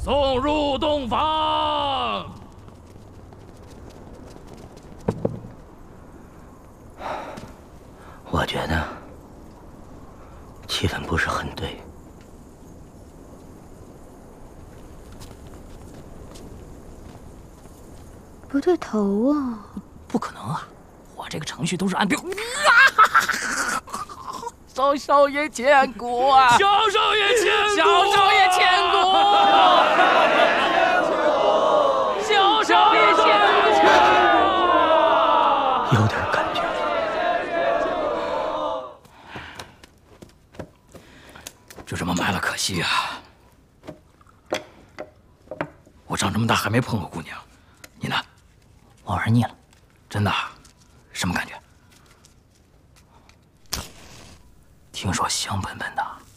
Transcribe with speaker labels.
Speaker 1: 送入洞房。
Speaker 2: 我觉得气氛不是很对。
Speaker 3: 不对头啊！
Speaker 1: 不可能啊！我这个程序都是按表。少少爷千古啊！小少爷千古！小少爷千古！小少爷千古！
Speaker 2: 有点感觉。
Speaker 1: 就这么埋了，可惜啊！我长这么大还没碰过姑娘，你呢？
Speaker 2: 我玩腻了。
Speaker 1: 真的？什么感觉？听说香喷喷的。